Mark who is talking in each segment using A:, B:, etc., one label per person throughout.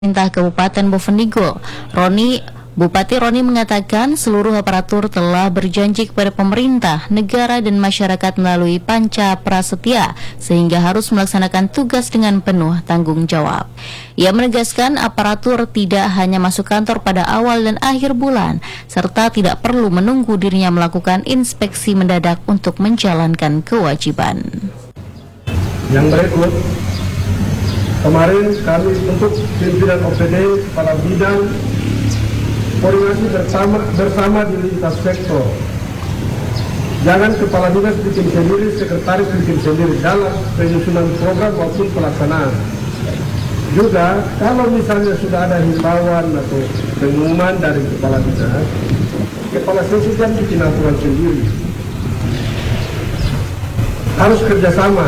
A: Pemerintah Kabupaten Bovendigul, Bupati Roni mengatakan seluruh aparatur telah berjanji kepada pemerintah, negara dan masyarakat melalui Panca Prasetya sehingga harus melaksanakan tugas dengan penuh tanggung jawab. Ia menegaskan aparatur tidak hanya masuk kantor pada awal dan akhir bulan, serta tidak perlu menunggu dirinya melakukan inspeksi mendadak untuk menjalankan kewajiban.
B: Yang berikut, kemarin kami untuk pimpinan OPD kepala bidang koordinasi bersama di lintas sektor. Jangan kepala dinas bikin sendiri, sekretaris bikin sendiri dalam penyusunan program maupun pelaksanaan. Juga kalau misalnya sudah ada himbauan atau pengumuman dari kepala dinas, kepala seksi jangan bikin aturan sendiri. Harus kerjasama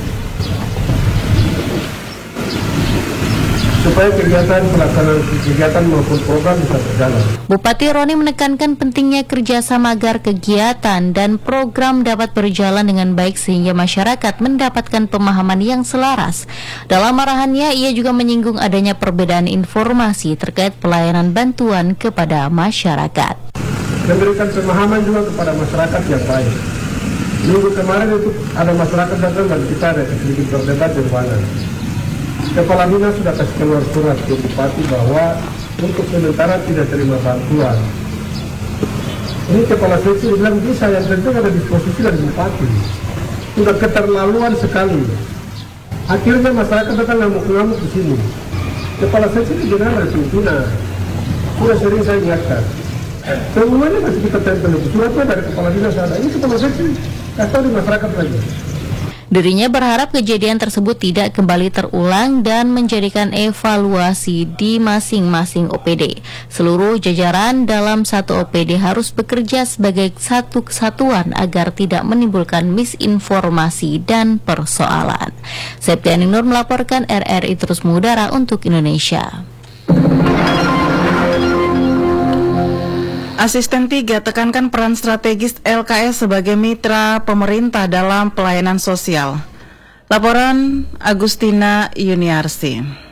B: supaya pelaksanaan kegiatan maupun program bisa berjalan.
A: Bupati Roni menekankan pentingnya kerjasama agar kegiatan dan program dapat berjalan dengan baik sehingga masyarakat mendapatkan pemahaman yang selaras. Dalam arahannya, ia juga menyinggung adanya perbedaan informasi terkait pelayanan bantuan kepada masyarakat.
B: Memberikan pemahaman juga kepada masyarakat yang baik. Minggu kemarin itu ada masyarakat datang dan kita ada sedikit berdebat di ruangan. Kepala dinas sudah kasih keluar surat ke Bupati bahwa untuk sementara tidak terima bantuan. Ini kepala seksi bilang bisa, yang penting ada disposisi dari Bupati. Sudah keterlaluan sekali. Akhirnya masyarakat datang ngamuk-ngamuk di sini. Kepala seksi ini general pimpinan. Sudah sering saya ingatkan. Pengumumannya masih kita tempel itu. Suratnya dari kepala dinas ada. Ini kepala seksi kasih tahu di masyarakat lagi.
A: Dirinya berharap kejadian tersebut tidak kembali terulang dan menjadikan evaluasi di masing-masing OPD. Seluruh jajaran dalam satu OPD harus bekerja sebagai satu kesatuan agar tidak menimbulkan misinformasi dan persoalan. Septiani Nur melaporkan, RRI Terus Mengudara untuk Indonesia.
C: Asisten 3 tekankan peran strategis LKS sebagai mitra pemerintah dalam pelayanan sosial. Laporan Agustina Yuniarsi.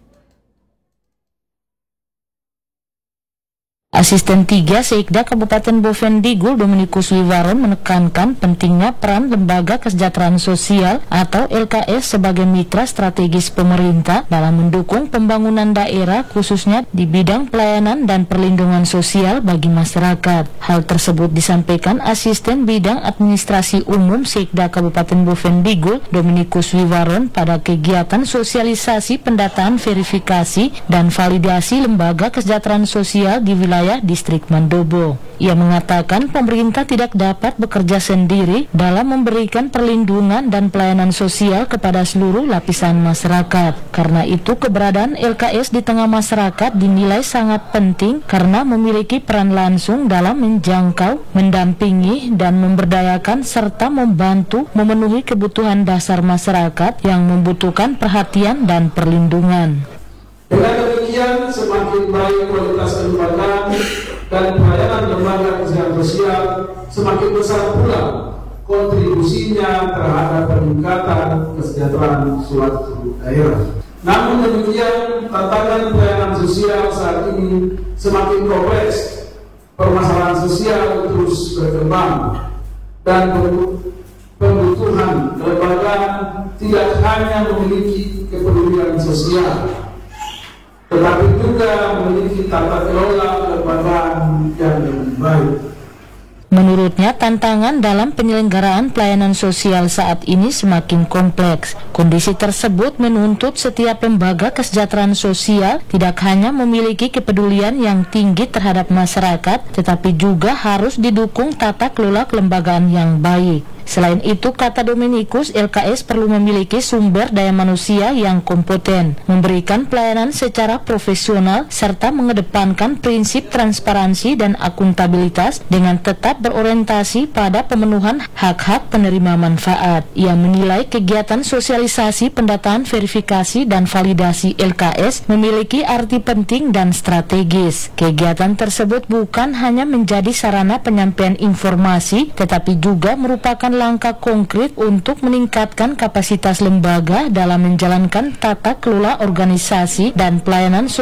D: Asisten 3 Sekda Kabupaten Bovendigul Dominikus Wiwaron menekankan pentingnya peran Lembaga Kesejahteraan Sosial atau LKS sebagai mitra strategis pemerintah dalam mendukung pembangunan daerah khususnya di bidang pelayanan dan perlindungan sosial bagi masyarakat. Hal tersebut disampaikan Asisten Bidang Administrasi Umum Sekda Kabupaten Bovendigul Dominikus Wiwaron pada kegiatan sosialisasi pendataan verifikasi dan validasi Lembaga Kesejahteraan Sosial di wilayah Distrik Mandobo. Ia mengatakan pemerintah tidak dapat bekerja sendiri dalam memberikan perlindungan dan pelayanan sosial kepada seluruh lapisan masyarakat. Karena itu keberadaan LKS di tengah masyarakat dinilai sangat penting karena memiliki peran langsung dalam menjangkau, mendampingi, dan memberdayakan serta membantu memenuhi kebutuhan dasar masyarakat yang membutuhkan perhatian dan perlindungan.
E: Dengan demikian, semakin baik kualitas kelembagaan dan pelayanan lembaga kesehatan sosial, semakin besar pula kontribusinya terhadap peningkatan kesejahteraan suatu daerah. Namun demikian, tantangan pelayanan sosial saat ini semakin kompleks. Permasalahan sosial terus berkembang dan pembutuhan lembaga tidak hanya memiliki kepedulian sosial, tetapi juga memiliki tata kelola kelembagaan yang lebih baik.
D: Menurutnya, tantangan dalam penyelenggaraan pelayanan sosial saat ini semakin kompleks. Kondisi tersebut menuntut setiap lembaga kesejahteraan sosial tidak hanya memiliki kepedulian yang tinggi terhadap masyarakat, tetapi juga harus didukung tata kelola kelembagaan yang baik. Selain itu, kata Dominikus, LKS perlu memiliki sumber daya manusia yang kompeten, memberikan pelayanan secara profesional, serta mengedepankan prinsip transparansi dan akuntabilitas dengan tetap berorientasi pada pemenuhan hak-hak penerima manfaat. Ia menilai kegiatan sosialisasi pendataan verifikasi dan validasi LKS memiliki arti penting dan strategis. Kegiatan tersebut bukan hanya menjadi sarana penyampaian informasi, tetapi juga merupakan merupakan langkah konkret untuk meningkatkan kapasitas lembaga dalam menjalankan tata kelola organisasi dan pelayanan